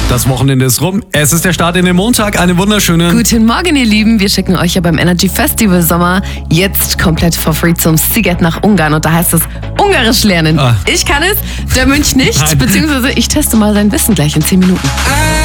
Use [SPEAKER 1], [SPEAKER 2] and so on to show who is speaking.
[SPEAKER 1] Das Wochenende ist rum. Es ist der Start in den Montag. Eine wunderschöne...
[SPEAKER 2] Guten Morgen, ihr Lieben. Wir schicken euch ja beim Energy Festival Sommer jetzt komplett for free zum Sziget nach Ungarn. Und da heißt es Ungarisch lernen. Ich kann es, der Mönch nicht.
[SPEAKER 1] Nein.
[SPEAKER 2] Beziehungsweise ich teste mal sein Wissen gleich in 10 Minuten.